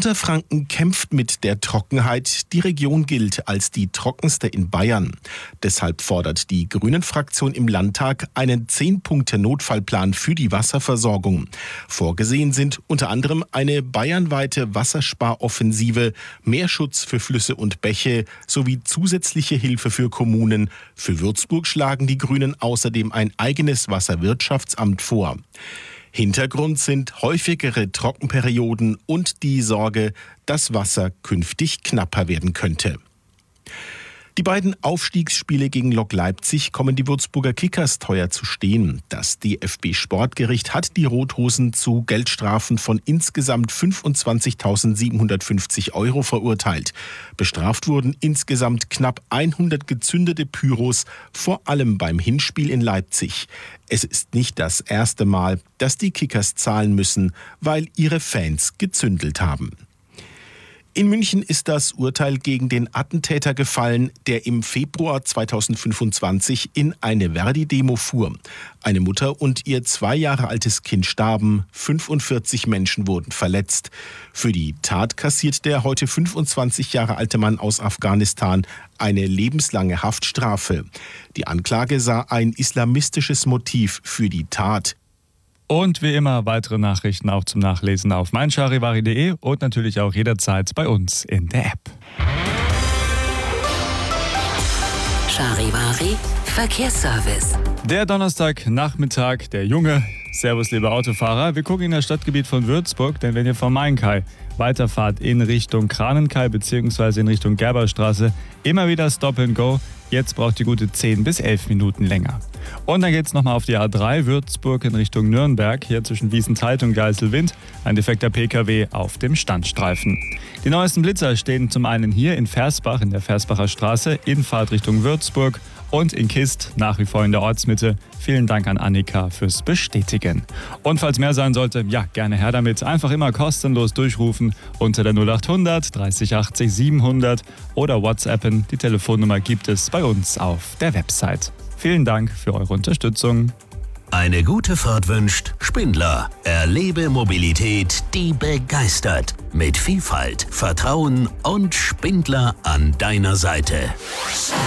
Unterfranken kämpft mit der Trockenheit. Die Region gilt als die trockenste in Bayern. Deshalb fordert die Grünen-Fraktion im Landtag einen 10-Punkte-Notfallplan für die Wasserversorgung. Vorgesehen sind unter anderem eine bayernweite Wassersparoffensive, mehr Schutz für Flüsse und Bäche sowie zusätzliche Hilfe für Kommunen. Für Würzburg schlagen die Grünen außerdem ein eigenes Wasserwirtschaftsamt vor. Hintergrund sind häufigere Trockenperioden und die Sorge, dass Wasser künftig knapper werden könnte. Die beiden Aufstiegsspiele gegen Lok Leipzig kommen die Würzburger Kickers teuer zu stehen. Das DFB-Sportgericht hat die Rothosen zu Geldstrafen von insgesamt 25.750 € verurteilt. Bestraft wurden insgesamt knapp 100 gezündete Pyros, vor allem beim Hinspiel in Leipzig. Es ist nicht das erste Mal, dass die Kickers zahlen müssen, weil ihre Fans gezündelt haben. In München ist das Urteil gegen den Attentäter gefallen, der im Februar 2025 in eine Verdi-Demo fuhr. Eine Mutter und ihr 2 Jahre altes Kind starben, 45 Menschen wurden verletzt. Für die Tat kassiert der heute 25 Jahre alte Mann aus Afghanistan eine lebenslange Haftstrafe. Die Anklage sah ein islamistisches Motiv für die Tat. Und wie immer weitere Nachrichten auch zum Nachlesen auf meincharivari.de und natürlich auch jederzeit bei uns in der App. Charivari Verkehrsservice. Der Donnerstagnachmittag, der Junge. Servus, liebe Autofahrer. Wir gucken in das Stadtgebiet von Würzburg, denn wenn ihr vom Mainkai weiterfahrt in Richtung Kranenkai bzw. in Richtung Gerberstraße, immer wieder Stop and Go. Jetzt braucht ihr gute 10 bis 11 Minuten länger. Und dann geht es nochmal auf die A3 Würzburg in Richtung Nürnberg, hier zwischen Wiesenthal und Geiselwind. Ein defekter PKW auf dem Standstreifen. Die neuesten Blitzer stehen zum einen hier in Versbach, in der Versbacher Straße, in Fahrt Richtung Würzburg und in Kist, nach wie vor in der Ortsmitte. Vielen Dank an Annika fürs Bestätigen. Und falls mehr sein sollte, ja, gerne her damit. Einfach immer kostenlos durchrufen unter der 0800 30 80 700 oder WhatsAppen. Die Telefonnummer gibt es bei uns auf der Website. Vielen Dank für eure Unterstützung. Eine gute Fahrt wünscht Spindler. Erlebe Mobilität, die begeistert. Mit Vielfalt, Vertrauen und Spindler an deiner Seite.